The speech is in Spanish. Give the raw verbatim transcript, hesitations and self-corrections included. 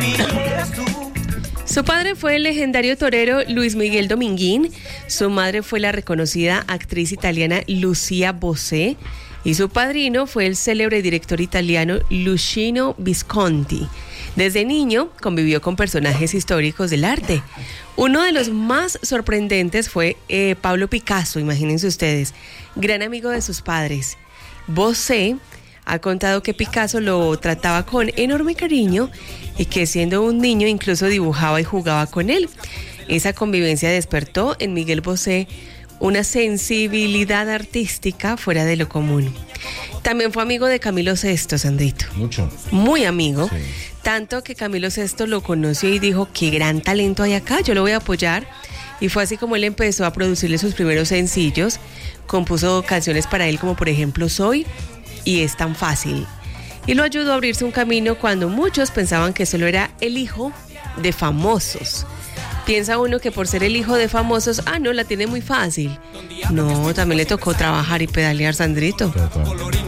Su padre fue el legendario torero Luis Miguel Dominguín, su madre fue la reconocida actriz italiana Lucia Bosé y su padrino fue el célebre director italiano Luchino Visconti. Desde niño convivió con personajes históricos del arte. Uno de los más sorprendentes fue eh, Pablo Picasso, imagínense ustedes, gran amigo de sus padres. Bosé ha contado que Picasso lo trataba con enorme cariño y que siendo un niño incluso dibujaba y jugaba con él. Esa convivencia despertó en Miguel Bosé una sensibilidad artística fuera de lo común. También fue amigo de Camilo Sesto, Sandrito. Mucho. Muy amigo. Sí. Tanto que Camilo Sesto lo conoció y dijo, qué gran talento hay acá, yo lo voy a apoyar. Y fue así como él empezó a producirle sus primeros sencillos. Compuso canciones para él como por ejemplo Soy y Es tan fácil. Y lo ayudó a abrirse un camino cuando muchos pensaban que solo era el hijo de famosos. Piensa uno que por ser el hijo de famosos, ah, no, la tiene muy fácil. No, también le tocó trabajar y pedalear, Sandrito. Total.